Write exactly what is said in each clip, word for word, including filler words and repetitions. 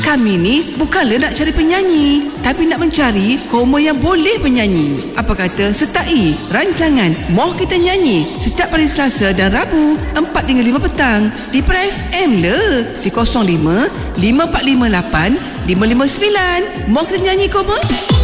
Kami ni bukanlah nak cari penyanyi, tapi nak mencari komo yang boleh penyanyi. Apa kata sertai rancangan Moh Kita Nyanyi setiap hari Selasa dan Rabu empat hingga lima petang di Pra F M le di kosong lima lima empat lima lapan lima lima sembilan. Moh Kita Nyanyi komo.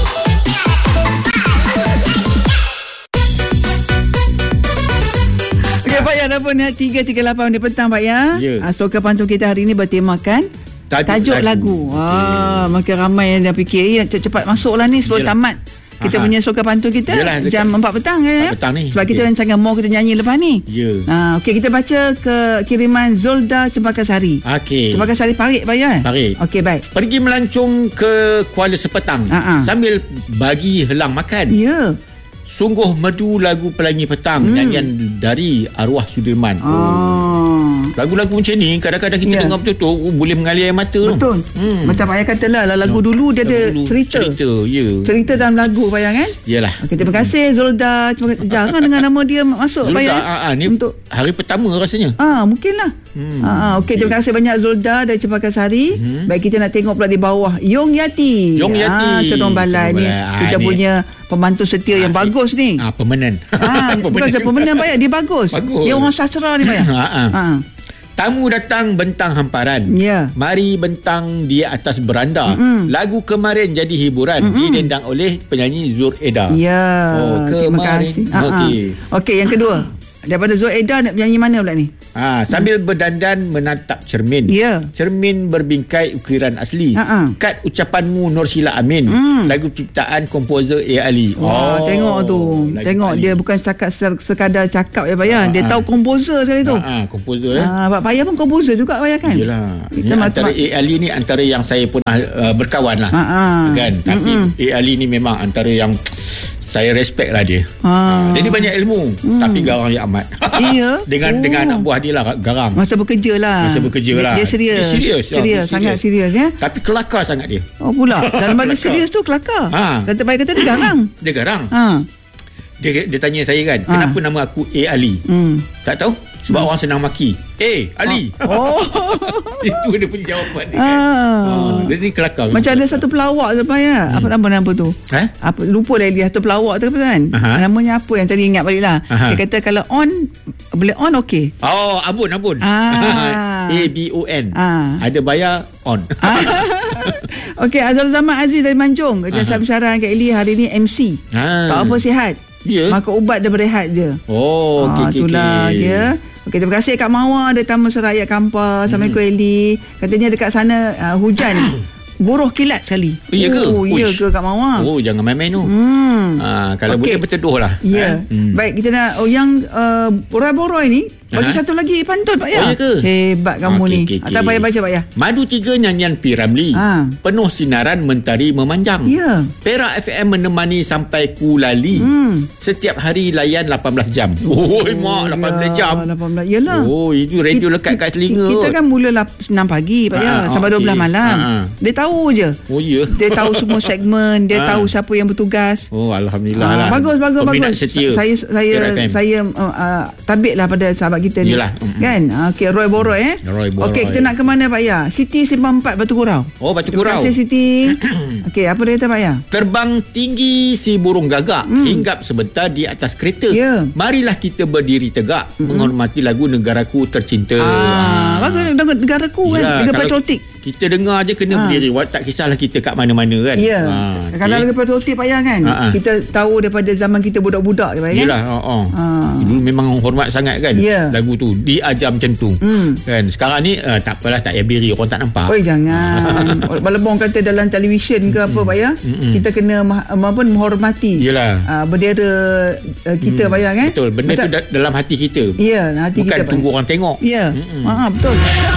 Okey Pak Ya, dah pun tiga tiga lapan di petang Pak Ya. Ya. Ah, Soka pantun kita hari ini bertemakan Tajuk, Tajuk lagu, lagu. Ah, okay. Makin ramai yang dah fikir eh, cepat masuklah ni sebelum Yalah. tamat kita Aha. punya Soka pantun kita. Yalah, jam empat petang ya. petang ni. Sebab okay. kita rancangan Moh Kita Nyanyi lepas ni. Ya. Ah, okey, kita baca ke kiriman Zulda Cempaka Sari. Okey. Cempaka Sari Parit Pak Ya. Parit. Okey, baik. Pergi melancong ke Kuala Sepetang Aha. sambil bagi helang makan. Ya. Sungguh merdu lagu Pelangi Petang, hmm. nyanyian dari arwah Sudirman. Oh. oh. Lagu-lagu macam ni kadang-kadang kita yeah. dengar betul-betul oh, boleh mengalir air mata. Betul. Hmm. Macam Pak Ya katalah lagu no. dulu dia lagu ada dulu, cerita. Cerita, ya. Yeah. Cerita dalam lagu Pak Ya kan? Yalah. Okay, terima kasih Zulda. Jarang dengan nama dia masuk Pak Ya. Zulda, ni untuk hari pertama rasanya. Ah, mungkinlah. Hmm. Ah, okey, terima kasih banyak Zulda dari Cempaka Sari. Hmm. Baik, kita nak tengok pula di bawah Yong Yati. Yong Yati. Ah, Cendong Balai ni ah, kita ni. punya pembantu setia ah, yang bagus ni. Ah, pemenang. Ah, bukan saya pemenang Pak Ya, dia bagus. bagus. Dia orang sastra ni Pak Ya. ah, ah. ah. Tamu datang bentang hamparan. Ya. Mari bentang di atas beranda. Mm-mm. Lagu kemarin jadi hiburan. Mm-mm. Didendang oleh penyanyi Zur Eda. Ya. Oh, terima kasih. Okey. Okey, yang kedua. Daripada Zur Eda nak penyanyi mana pula ni? Ha, sambil hmm. berdandan menatap cermin. Ya. Cermin berbingkai ukiran asli. Ha-ha. Kad ucapanmu Nur Sila Amin. Hmm. Lagu ciptaan komposer A. Ali. Wah, oh, tengok tu. Tengok Ali. Dia bukan cakap sekadar cakap ya Pak Ya. Dia tahu komposer sekali tu. Ha, komposer ya. Ha, Pak Ya pun komposer juga Pak Ya kan? Yalah. Ini antara A. Ali ni antara yang saya pernah uh, berkawan lah. Ha-ha. Kan? Tapi Mm-mm. A. Ali ni memang antara yang saya respect lah dia. Ha. Dia ni banyak ilmu hmm. tapi garang yang amat. Iya. dengan oh. dengan anak buah dia lah garang. Masa bekerja lah. Masa bekerja dia, lah. Dia serius. Dia serius. Serius, sangat serius ya. Tapi kelakar sangat dia. Oh pula. Dalam bahasa serius tu kelakar. Ha. Kata baik kata dia garang. Dia garang. Ha. Dia dia tanya saya kan, ha. kenapa nama aku A. Ali? Hmm. Tak tahu. Sebab hmm. orang senang maki. Eh, Ali. Oh. Itu dia punya jawapan dia ah. kan. Oh, dia ni kelakar. Macam ada satu pelawak tu Pak Ya. Hmm. Apa nama nama tu? Ha? Apa lupa lah dia satu pelawak tu kan. Aha. Namanya apa yang tadi ingat baliklah. Aha. Dia kata kalau on boleh on okey. Oh, abun abun. Ah. A B O N. Ah. Ada bayar on. Okey, Azhar Zaman Aziz dari Manjung. Dia saran kat Eli hari ni M C. Ha. Tak apa sihat. Ya. Makan ubat dia berehat je. Oh, okey ah, okey. Itulah okay. dia. Okey, terima kasih Kak Mawar dari Taman Seraya Kampar. Assalamualaikum hmm. Eli. Katanya dekat sana uh, hujan. Buruh kilat sekali. Oh, iya ke? Oh, iya ke Kak Mawar? Oh, jangan main-main tu. Hmm. Ha, kalau okay. boleh berteduh lah. Ya. Hmm. Baik, kita nak oh, yang uh, Borai-Borai ni bagi Aha. satu lagi pantun Pak Ya. Oh, iya ke? Hebat kamu okay, ni. Okay, okay. Tak payah baca Pak Ya. Madu tiga nyanyian P. Ramlee. Ha. Penuh sinaran mentari memanjang. Ya. Perak F M menemani sampai Kulali. Hmm. Setiap hari layan lapan belas jam. Oh, oh mak lapan belas jam. lapan belas Yalah. Oh, itu radio kita, lekat kat telinga. Kita kan mula enam pagi Pak Ya sampai dua belas malam. Ha. Dia tahu je. Oh ya. Dia tahu semua segmen, dia ha. tahu siapa yang bertugas. Oh, alhamdulillah ha. lah. Bagus bagus Peminat bagus. Setia saya saya saya uh, uh, tabiklah pada sahabat kita ni. Yalah. Kan? Okey, Roy Boroi eh. Okey, kita nak ke mana Pak Ya? Siti Simpang empat Batu Gurau. Oh, Batu Gurau. Terima kasih Siti. Okey, apa dia kata Pak Ya? Terbang tinggi si burung gagak, hmm. hinggap sebentar di atas kereta. Yeah. Marilah kita berdiri tegak hmm. menghormati lagu Negaraku Tercinta. Ah, bagus ah. Negaraku kan. Negara patriotik. Kita dengar je kena ha. berdiri. Tak kisahlah kita kat mana-mana kan. Ya. Ha, kalau okay. lagu patriotik Pak Ya kan. Ha-ha. Kita tahu daripada zaman kita budak-budak Pak Ya. Yalah, oh, oh. Ha. Dulu memang hormat sangat kan yeah. lagu tu. Diajar macam tu. Hmm. Kan. Sekarang ni uh, tak apalah, tak payah berdiri, orang tak nampak. Oh jangan. Balebong kata dalam televisyen ke apa Pak Ya, mm-hmm. kita kena apa menghormati. Yalah. Uh, bendera uh, kita mm. Pak Ya kan. Betul. Benda Betul. tu da- dalam hati kita. Ya, hati Bukan kita. Bukan tunggu orang tengok. Ya. Mm-hmm. Ha, betul.